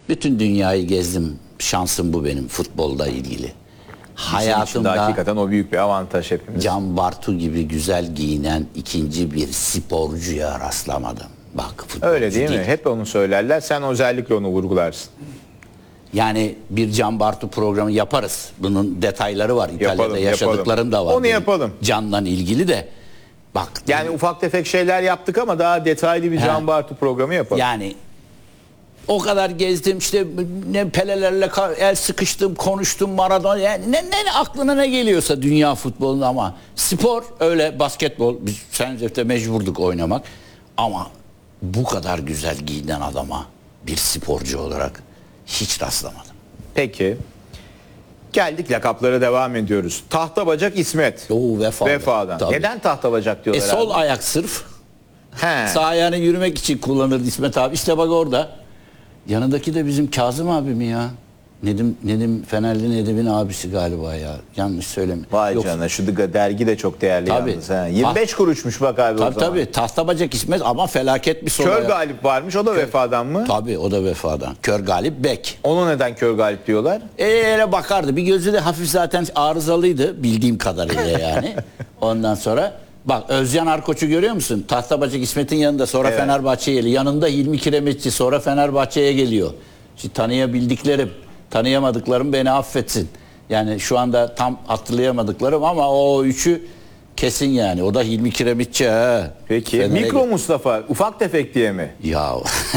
Bütün dünyayı gezdim. Şansım bu benim futbolla ilgili. Hayatımda hakikaten o büyük bir avantaj hepimiz. Can Bartu gibi güzel giyinen ikinci bir sporcuya rastlamadım. Bak futbolcu Öyle değil mi? Hep onu söylerler. Sen özellikle onu vurgularsın. Yani bir Can Bartu programı yaparız. Bunun detayları var. İtalya'da Yapalım, yaşadıklarım da var. Onu benim. yapalım. Can'la ilgili de. Bak. Yani ufak tefek şeyler yaptık ama daha detaylı bir Can Bartu programı yapalım. Yani o kadar gezdim işte, ne Pelelerle el sıkıştım, konuştum, Maradona, yani ne aklına ne geliyorsa dünya futbolunda. Ama spor öyle, basketbol biz Senceft'te mecburduk oynamak ama bu kadar güzel giyinen adama bir sporcu olarak hiç rastlamadım. Peki. Geldik lakaplara devam ediyoruz. Tahtabacak İsmet. Oo, Vefa'dan. Tabii. Neden tahtabacak diyorlar Sol abi? ayak sırf. He. Sağ ayağını yürümek için kullanırdı İsmet abi. İşte bak orada. Yanındaki de bizim Kazım abi mi ya? Nedim Fenerli Nedim'in abisi galiba ya. Yanlış söyleme. Vay Yok. canına, şu dergi de çok değerli Tabii. yalnız. He. 25 kuruşmuş bak abi o Tabii zaman. tabii. Tahtabacak İsmet ama felaket bir sol Kör ayak. Galip varmış, o da Vefa'dan mı? Tabii o da Vefa'dan. Kör Galip Bek. Ona neden Kör Galip diyorlar? Öyle bakardı. Bir gözü de hafif zaten arızalıydı bildiğim kadarıyla yani. Ondan sonra bak Özcan Arkoç'u görüyor musun? Tahtabacak İsmet'in yanında, sonra Evet. Fenerbahçe'ye geliyor. Yanında Hilmi Kiremitçi, sonra Fenerbahçe'ye geliyor. Şimdi tanıyabildiklerim, tanıyamadıklarım beni affetsin. Yani şu anda tam hatırlayamadıklarım ama o üçü kesin yani. O da Hilmi Kiremitçi. He. Peki. Fener'e Mikro Mustafa ufak tefek diye mi? Ya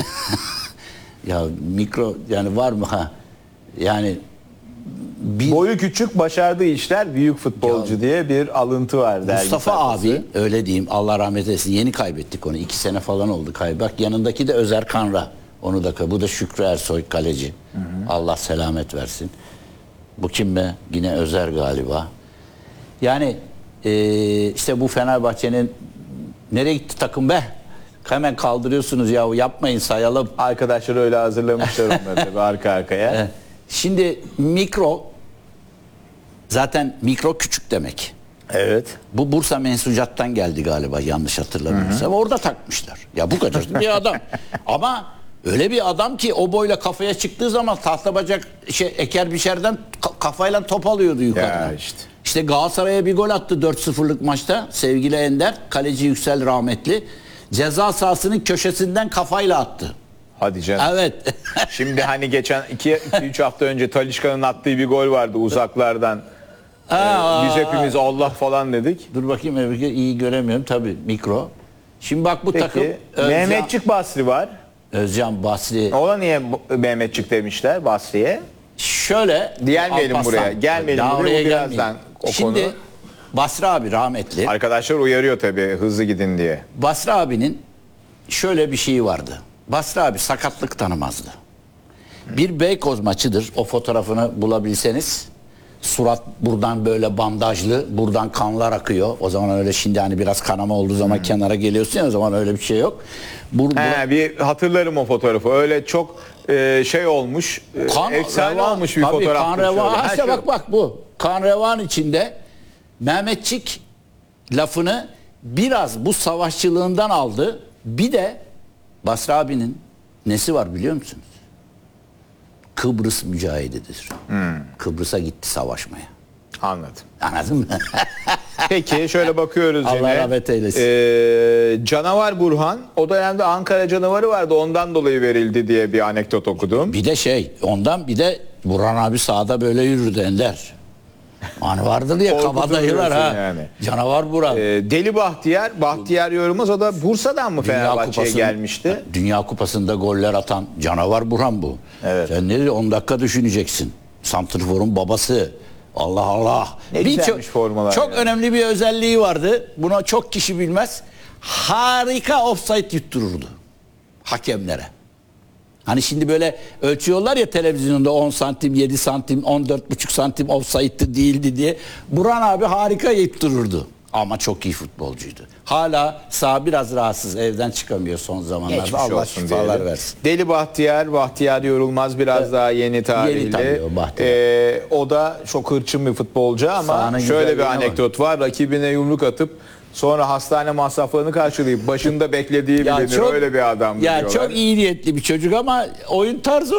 ya mikro yani var mı ha? Yani bir Boyu küçük, başardığı işler büyük futbolcu diye bir alıntı var dergi Mustafa sayfası. abi, öyle diyeyim, Allah rahmet eylesin, yeni kaybettik onu, 2 sene falan oldu bak yanındaki de Özer Kanra, onu da, bu da Şükrü Ersoy kaleci. Allah selamet versin. Bu kim be? Yine Özer galiba. Yani işte bu Fenerbahçe'nin nereye gitti takım be? Hemen kaldırıyorsunuz ya, yapmayın, sayalım. Arkadaşlar öyle hazırlamışlar onları tabii arka arkaya. Şimdi mikro, zaten mikro küçük demek. Evet. Bu Bursa Mensucat'tan geldi galiba, yanlış hatırlamıyorsam. Orada takmışlar. Ya bu kadar bir adam. Ama öyle bir adam ki o boyla kafaya çıktığı zaman tahtabacak eker biçerden kafayla top alıyordu yukarıdan. Ya işte. İşte Galatasaray'a bir gol attı 4-0'lık maçta sevgili Ender. Kaleci Yüksel rahmetli. Ceza sahasının köşesinden kafayla attı. Hadi canım. Evet. Şimdi hani geçen 2-3 hafta önce Talisca'nın attığı bir gol vardı uzaklardan. Biz hepimiz Allah falan dedik. Dur bakayım, iyi göremiyorum tabii, mikro. Şimdi bak bu takım Peki Mehmetçik Basri var. Özcan Basri. Ona niye Mehmetçik demişler Basri'ye? Şöyle Gelmeyelim Alparslan. buraya. Gelmeyelim Daha buraya. oraya Bu birazdan gelmeyelim. o Şimdi konu. Basri abi rahmetli. Arkadaşlar uyarıyor tabii hızlı gidin diye. Basri abinin şöyle bir şeyi vardı. Basri abi sakatlık tanımazdı. Bir Beykoz maçıdır. O fotoğrafını bulabilseniz. Surat buradan böyle bandajlı, buradan kanlar akıyor. O zaman öyle, şimdi hani biraz kanama olduğu zaman kenara geliyorsun ya, o zaman öyle bir şey yok. Bir hatırlarım o fotoğrafı. Öyle çok şey olmuş. Efsane olmuş bir tabii, fotoğraf. kan revan. İşte bak bu. Kan revan içinde Mehmetçik lafını biraz bu savaşçılığından aldı. Bir de Basri abinin nesi var biliyor musunuz? Kıbrıs mücahididir. Kıbrıs'a gitti savaşmaya. Anladım. Anladın mı? Peki şöyle bakıyoruz Allah yine. rahmet eylesin. Canavar Burhan. O dönemde Ankara canavarı vardı. Ondan dolayı verildi diye bir anekdot okudum. Bir de ondan bir de Burhan abi sahada böyle yürürdü Ender. Hani vardır ya kabadayılar ha. yani. Canavar Burhan. Deli Bahtiyar Yorulmaz, o da Bursa'dan mı Fenerbahçe'ye gelmişti? Dünya Kupası'nda goller atan canavar Burhan bu. Evet. Sen ne diyorsun? 10 dakika düşüneceksin. Santrfor'un babası. Allah Allah. Ne güzelmiş formalar çok ya. önemli bir özelliği vardı. Buna çok kişi bilmez. Harika offside yuttururdu hakemlere. Hani şimdi böyle ölçüyorlar ya televizyonda 10 santim, 7 santim, 14,5 santim offside'dı değildi diye. Burhan abi harika yuttururdu. Ama çok iyi futbolcuydu. Hala sağ biraz rahatsız, evden çıkamıyor son zamanlarda. Geçmiş Allah olsun şifalar diyelim. versin. Deli Bahtiyar Yorulmaz biraz daha yeni tarihli. tabii o Bahtiyar. O da çok hırçın bir futbolcu ama Sahanın şöyle bir güzelliğine anekdot var. Rakibine yumruk atıp sonra hastane masraflarını karşılayıp başında beklediği bilinir. Öyle bir adam Ya diyorlar. çok iyi niyetli bir çocuk ama oyun tarzı